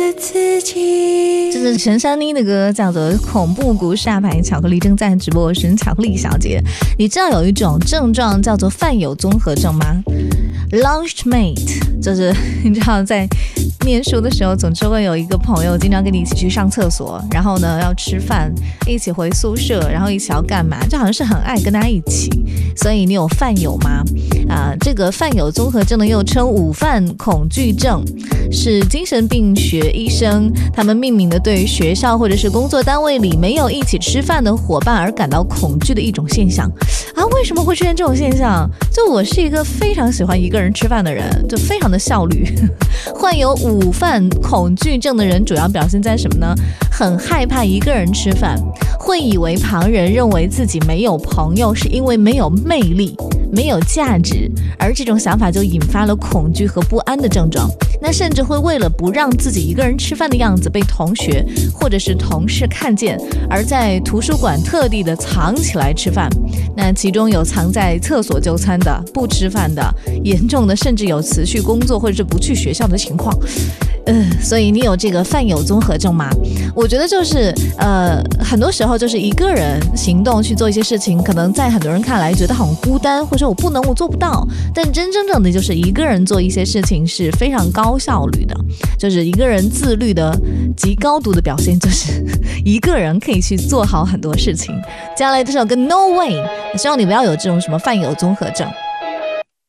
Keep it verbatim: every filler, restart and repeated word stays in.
的自己。 这是陈珊妮的歌，叫做《恐怖谷煞牌巧克力》，正在直播，我是巧克力小姐。你知道有一种症状叫做饭友综合症吗？ Lunchmate 就是你知道在念书的时候总是会有一个朋友经常跟你一起去上厕所，然后呢要吃饭，一起回宿舍，然后一起要干嘛，就好像是很爱跟大家一起。所以你有饭友吗？啊、呃，这个饭友综合症呢又称午饭恐惧症，是精神病学医生他们命名的对于学校或者是工作单位里没有一起吃饭的伙伴而感到恐惧的一种现象啊。为什么会出现这种现象？就我是一个非常喜欢一个人吃饭的人，就非常的效率。患有午饭恐惧症的人主要表现在什么呢？很害怕一个人吃饭，会以为旁人认为自己没有朋友是因为没有魅力，没有价值，而这种想法就引发了恐惧和不安的症状。那甚至会为了不让自己一个人吃饭的样子被同学或者是同事看见，而在图书馆特地的藏起来吃饭。那其中有藏在厕所就餐的，不吃饭的，严重的甚至有辞去工作或者是不去学校的情况。呃，所以你有这个饭友综合症吗？我觉得就是呃，很多时候就是一个人行动去做一些事情，可能在很多人看来觉得很孤单，或者说我不能，我做不到。但真真正的就是一个人做一些事情是非常高效率的，就是一个人自律的极高度的表现，就是一个人可以去做好很多事情。接下来这首歌 No Way， 希望你不要有这种什么饭友综合症。